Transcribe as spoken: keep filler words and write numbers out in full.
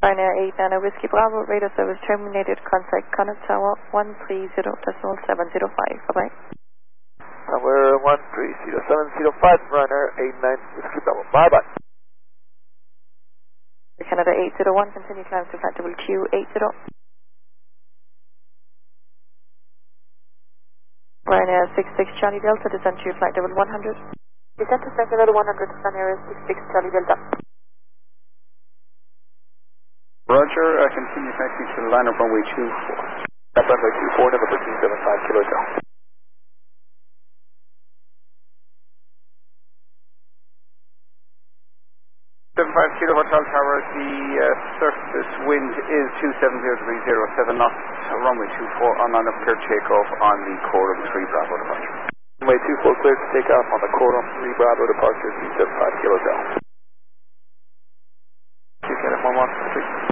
Ryanair eight nine Whiskey Bravo, radar service terminated, contact Connor Tower one three zero decimal seven zero five, bye bye. Tower one three zero seven zero five, Ryanair eight nine Whiskey Bravo, bye bye. Canada eight zero one, continue climb to flight level Q eight zero. Ryanair six six Charlie Delta, descend to flight level one hundred. Descend to flight level one hundred, Ryanair six six Charlie Delta. Roger, uh, continue taxi to line up runway two four. Up runway two four, November two seven five, Kilo Delta. seven five Kilo Hotel Tower, the uh, surface wind is two seven zero degrees zero seven knots, runway two four on line up clear takeoff on the Coram three Bravo departure. Runway two four clear to take off on the Coram three Bravo departure, two seven five Kilo Delta. two seven one one three.